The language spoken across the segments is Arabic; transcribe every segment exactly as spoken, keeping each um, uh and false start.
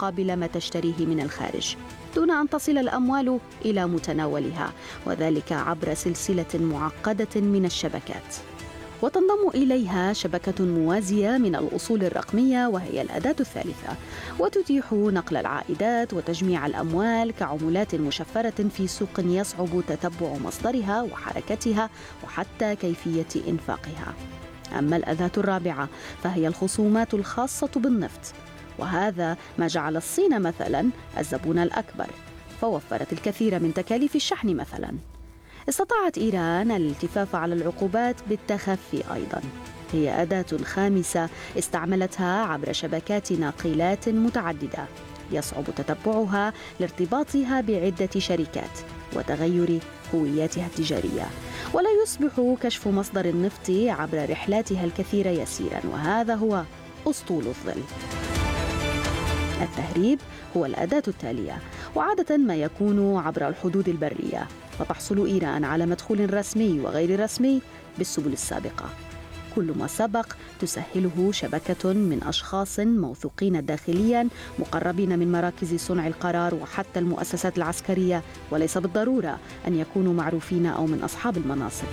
مقابل ما تشتريه من الخارج دون أن تصل الأموال إلى متناولها، وذلك عبر سلسلة معقدة من الشبكات. وتنضم إليها شبكة موازية من الأصول الرقمية وهي الأداة الثالثة، وتتيح نقل العائدات وتجميع الأموال كعملات مشفرة في سوق يصعب تتبع مصدرها وحركتها وحتى كيفية إنفاقها. أما الأداة الرابعة فهي الخصومات الخاصة بالنفط، وهذا ما جعل الصين مثلا الزبون الأكبر، فوفرت الكثير من تكاليف الشحن مثلا. استطاعت إيران الالتفاف على العقوبات بالتخفي أيضا. هي أداة خامسة استعملتها عبر شبكات ناقلات متعددة يصعب تتبعها لارتباطها بعدة شركات وتغير هوياتها التجارية، ولا يصبح كشف مصدر النفط عبر رحلاتها الكثيرة يسيرا، وهذا هو أسطول الظل. التهريب هو الأداة التالية، وعادة ما يكون عبر الحدود البرية، فتحصل إيران على مدخول رسمي وغير رسمي بالسبل السابقة. كل ما سبق تسهله شبكة من أشخاص موثوقين داخليا مقربين من مراكز صنع القرار وحتى المؤسسات العسكرية، وليس بالضرورة أن يكونوا معروفين أو من أصحاب المناصب.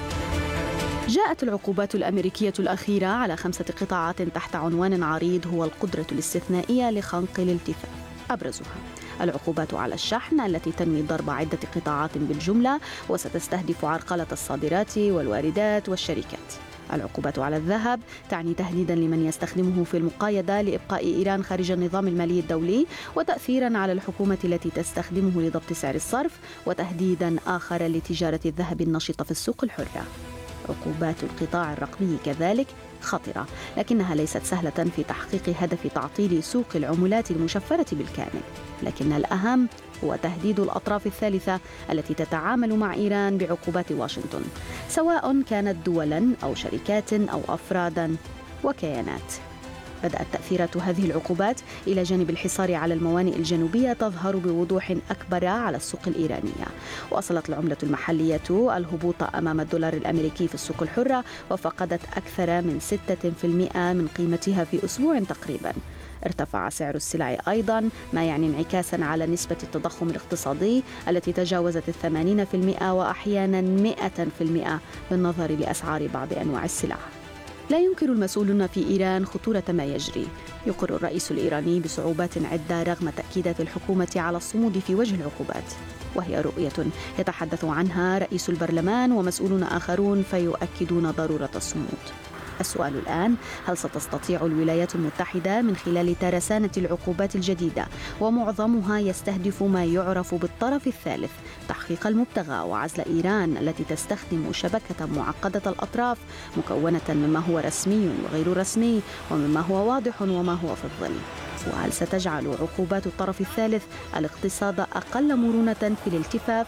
جاءت العقوبات الأمريكية الأخيرة على خمسة قطاعات تحت عنوان عريض هو القدرة الاستثنائية لخنق الالتفاف. أبرزها العقوبات على الشحن التي تنوي ضرب عدة قطاعات بالجملة وستستهدف عرقلة الصادرات والواردات والشركات. العقوبات على الذهب تعني تهديدا لمن يستخدمه في المقايضة لإبقاء إيران خارج النظام المالي الدولي، وتأثيرا على الحكومة التي تستخدمه لضبط سعر الصرف، وتهديدا آخر لتجارة الذهب النشطة في السوق الحرة. عقوبات القطاع الرقمي كذلك خطرة، لكنها ليست سهلة في تحقيق هدف تعطيل سوق العملات المشفرة بالكامل، لكن الأهم هو تهديد الأطراف الثالثة التي تتعامل مع إيران بعقوبات واشنطن، سواء كانت دولاً أو شركات أو أفراداً وكيانات. بدأت تأثيرات هذه العقوبات إلى جانب الحصار على الموانئ الجنوبية تظهر بوضوح أكبر على السوق الإيرانية. وصلت العملة المحلية الهبوط أمام الدولار الأمريكي في السوق الحرة، وفقدت أكثر من ستة بالمئة من قيمتها في أسبوع تقريباً. ارتفع سعر السلع أيضاً، ما يعني انعكاساً على نسبة التضخم الاقتصادي التي تجاوزت الثمانين بالمئة وأحياناً مئة بالمئة بالنظر لأسعار بعض أنواع السلع. لا ينكر المسؤولون في إيران خطورة ما يجري. يقر الرئيس الإيراني بصعوبات عدة رغم تأكيدات الحكومة على الصمود في وجه العقوبات، وهي رؤية يتحدث عنها رئيس البرلمان ومسؤولون آخرون فيؤكدون ضرورة الصمود. السؤال الآن: هل ستستطيع الولايات المتحدة من خلال ترسانة العقوبات الجديدة، ومعظمها يستهدف ما يعرف بالطرف الثالث، تحقيق المبتغى وعزل إيران التي تستخدم شبكة معقدة الأطراف مكونة مما هو رسمي وغير رسمي ومما هو واضح وما هو في الظل؟ وهل ستجعل عقوبات الطرف الثالث الاقتصاد أقل مرونة في الالتفاف؟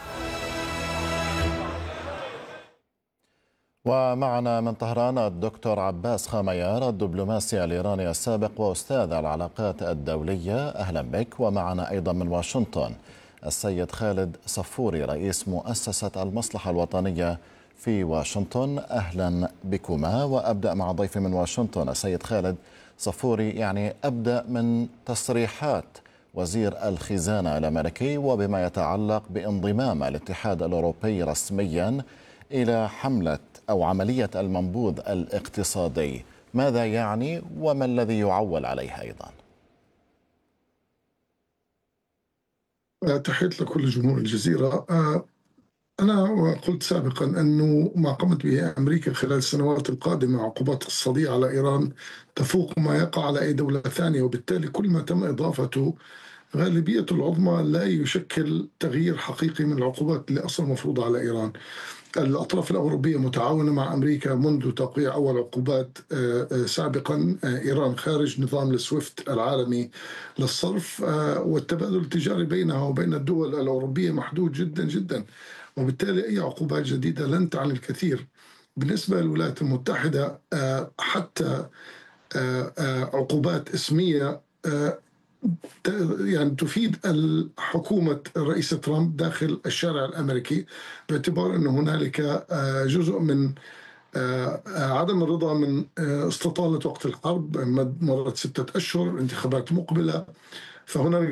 ومعنا من طهران الدكتور عباس خاميار، الدبلوماسي الإيراني السابق وأستاذ العلاقات الدولية. أهلا بك. ومعنا أيضا من واشنطن السيد خالد صفوري، رئيس مؤسسة المصلحة الوطنية في واشنطن. أهلا بكما. وأبدأ مع ضيفي من واشنطن السيد خالد صفوري. يعني أبدأ من تصريحات وزير الخزانة الأمريكي وبما يتعلق بانضمام الاتحاد الأوروبي رسميا إلى حملة أو عملية المنبوذ الاقتصادي. ماذا يعني وما الذي يعول عليه أيضا؟ تحية لكل جمهور الجزيرة. أنا قلت سابقا أنه ما قامت به أمريكا خلال السنوات القادمة عقوبات اقتصادية على إيران تفوق ما يقع على أي دولة ثانية، وبالتالي كل ما تم إضافته غالبية العظمى لا يشكل تغيير حقيقي من العقوبات اللي أصلا مفروضة على إيران. الأطراف الأوروبية متعاونة مع أمريكا منذ توقيع أول عقوبات سابقا. إيران خارج نظام السويفت العالمي للصرف، والتبادل التجاري بينها وبين الدول الأوروبية محدود جدا جدا، وبالتالي أي عقوبات جديدة لن تعني الكثير. بالنسبة للولايات المتحدة حتى عقوبات اسمية يعني تفيد حكومة الرئيس ترامب داخل الشارع الأمريكي، باعتبار أن هنالك جزء من عدم الرضا من استطالة وقت الحرب، مرت ستة أشهر، انتخابات مقبلة، فهنالك